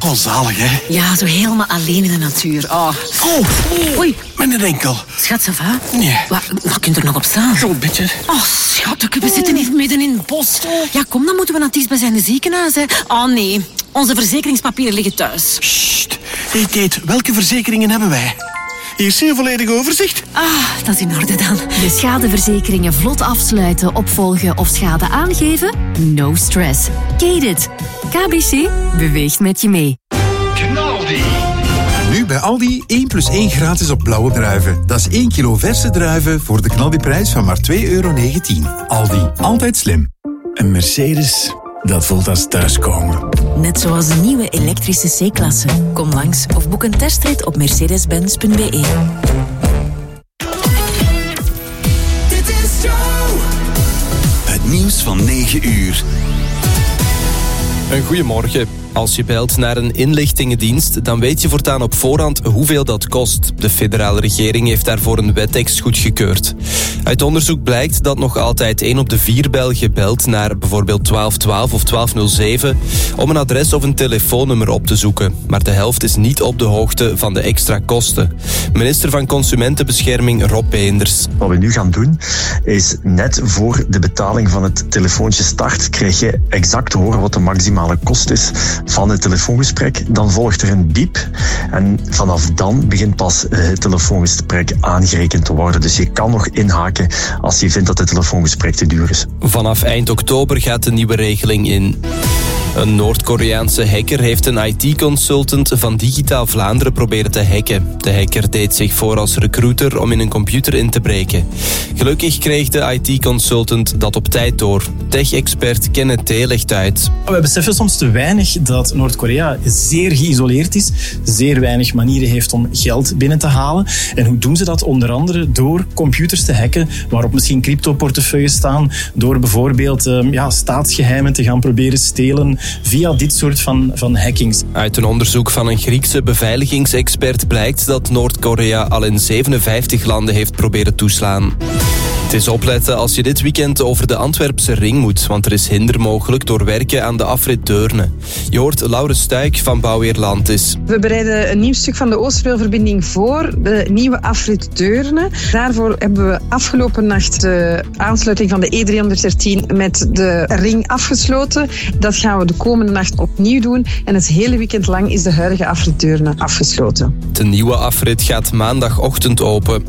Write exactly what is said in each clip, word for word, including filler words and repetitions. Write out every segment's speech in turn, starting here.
Oh, zalig, hè? Ja, zo helemaal alleen in de natuur. Oh. Oh, Oei. Mijn enkel. Schat, ça va? Nee. Wat, wat kunt er nog op staan? Zo'n beetje. Oh, schat, we zitten hier midden in het bos. Ja, kom, dan moeten we naar het bij zijn ziekenhuis. Hè. Oh, nee. Onze verzekeringspapieren liggen thuis. Sst. Hey, Kate, welke verzekeringen hebben wij? Hier is een volledig overzicht. Ah, dat is in orde dan. De schadeverzekeringen vlot afsluiten, opvolgen of schade aangeven? No stress. Kate it. K B C beweegt met je mee. Knaldi. Nu bij Aldi één plus één gratis op blauwe druiven. Dat is één kilo verse druiven voor de knaldiprijs van maar twee euro negentien. Aldi, altijd slim. Een Mercedes, dat voelt als thuiskomen. Net zoals de nieuwe elektrische C-klasse. Kom langs of boek een testrit op mercedes benz punt b e. Dit is Joe. Het nieuws van negen uur. Een goeiemorgen. Als je belt naar een inlichtingendienst, dan weet je voortaan op voorhand hoeveel dat kost. De federale regering heeft daarvoor een wettekst goedgekeurd. Uit onderzoek blijkt dat nog altijd één op de vier Belgen belt naar bijvoorbeeld twaalf twaalf of twaalf nul zeven om een adres of een telefoonnummer op te zoeken. Maar de helft is niet op de hoogte van de extra kosten. Minister van Consumentenbescherming Rob Beenders. Wat we nu gaan doen, is net voor de betaling van het telefoontje start, krijg je exact te horen wat de maximale kost is van het telefoongesprek. Dan volgt er een biep en vanaf dan begint pas het telefoongesprek aangerekend te worden. Dus je kan nog inhaken als je vindt dat het telefoongesprek te duur is. Vanaf eind oktober gaat de nieuwe regeling in. Een Noord-Koreaanse hacker heeft een I T-consultant van Digitaal Vlaanderen proberen te hacken. De hacker deed zich voor als recruiter om in een computer in te breken. Gelukkig kreeg de I T-consultant dat op tijd door. Tech-expert Kenneth T. legt uit. We beseffen soms te weinig dat Noord-Korea zeer geïsoleerd is, zeer weinig manieren heeft om geld binnen te halen. En hoe doen ze dat? Onder andere door computers te hacken, waarop misschien cryptoportefeuilles staan, door bijvoorbeeld uh, ja, staatsgeheimen te gaan proberen stelen via dit soort van, van hackings. Uit een onderzoek van een Griekse beveiligingsexpert blijkt dat Noord-Korea al in zevenenvijftig landen heeft proberen toeslaan. Het is opletten als je dit weekend over de Antwerpse ring moet, want er is hinder mogelijk door werken aan de afrit Deurne. Je hoort Laure Stuik van Bouweer Landis. We bereiden een nieuw stuk van de Oosterveelverbinding voor, de nieuwe afrit Deurne. Daarvoor hebben we afgelopen nacht de aansluiting van de E driehonderddertien met de ring afgesloten. Dat gaan we de komende nacht opnieuw doen en het hele weekend lang is de huidige afrit Deurne afgesloten. De nieuwe afrit gaat maandagochtend open.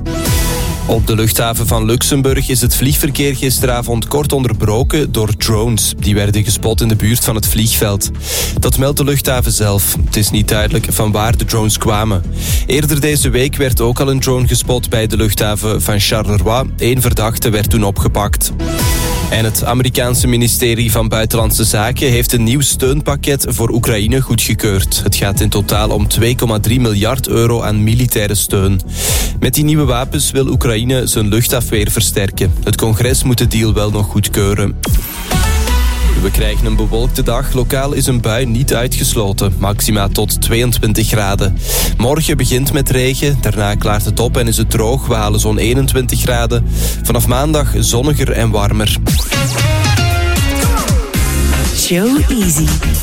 Op de luchthaven van Luxemburg is het vliegverkeer gisteravond kort onderbroken door drones. Die werden gespot in de buurt van het vliegveld. Dat meldt de luchthaven zelf. Het is niet duidelijk van waar de drones kwamen. Eerder deze week werd ook al een drone gespot bij de luchthaven van Charleroi. Eén verdachte werd toen opgepakt. En het Amerikaanse ministerie van Buitenlandse Zaken heeft een nieuw steunpakket voor Oekraïne goedgekeurd. Het gaat in totaal om twee komma drie miljard euro aan militaire steun. Met die nieuwe wapens wil Oekraïne zijn luchtafweer versterken. Het congres moet de deal wel nog goedkeuren. We krijgen een bewolkte dag. Lokaal is een bui niet uitgesloten. Maxima tot tweeëntwintig graden. Morgen begint met regen. Daarna klaart het op en is het droog. We halen zo'n eenentwintig graden. Vanaf maandag zonniger en warmer. Show Easy.